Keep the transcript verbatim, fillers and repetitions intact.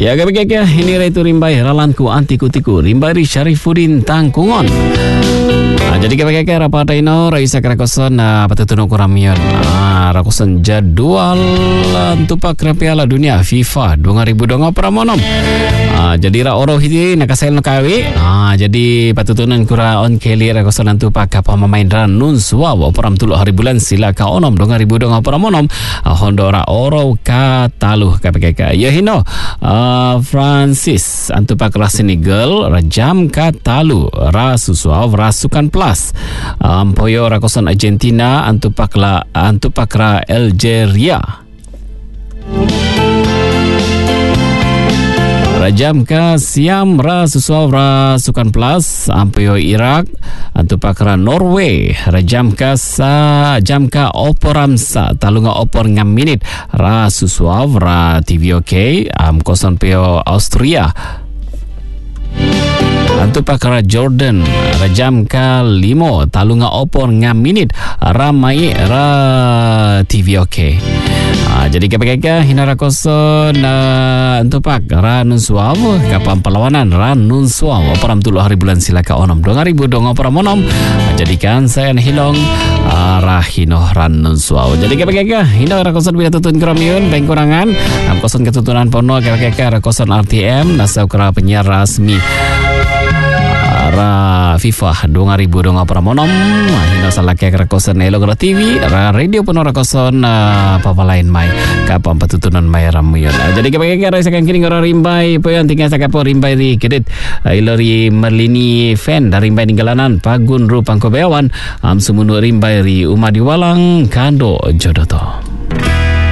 Ya kaya ini itu rimbai ralanku anti kutiku rimbai Syarifuddin Tangkungon. Nah, jadi kaya rapat ino Raisa Karakosan uh, patutun kuramion uh, rakosan jadwal tupak Piala Dunia FIFA dua ribu dua puluh monom. Uh, jadi ra oro hiti nakasel nakawi. Ah uh, jadi patutunan kura on keli rakosan tupak apa mamain ran nun suaw peram tulu hari bulan sila ka onom dua ribu dua puluh monom uh, hondora oro ka taluh kaya ya hino uh, Francis antupak ra Senegal rajam ka talu ra susuaw rasukan plus um, poyo rakosan Argentina antupak la antupak ra Algeria rajam ka siam ra susuaw rasukan plus ampoyo Iraq antupak ra Norway rajam ka sa jam ka oporam sa talunga opor ngam minit ra susuaw ra T V OK am koson peo Austria Antu pakara Jordan rajam ka limo talunga opor ngam minit ramai ra T V OK. Ah, jadi kaya hinara koson uh, antu pak ra nun suaw kapam perlawanan ra nun suaw operam tulu hari bulan silaka onom dua ribu dua puluh monom jadikan saya hilong uh, ra hino ran nun suaw. Jadi kaya hinara koson bila tutun kramiun pengkurangan am koson ketutunan pono kaya koson R T M nasau kera penyiar rasmi ra FIFA dua ribu dua puluh monom hina salake rakosan Elok T V ra radio penuh rakosan uh, apa lain mai kapam patutunan mai ramuyon. Uh, jadi kaya ra sakan kini ngora rimbai poyan tinggal sakapo rimbai ri kedit uh, ilori Merlini fan dari rimbai ninggalanan pagun ru pangkobeawan am sumunu rimbai ri Umadiwalang Kando Jodoto.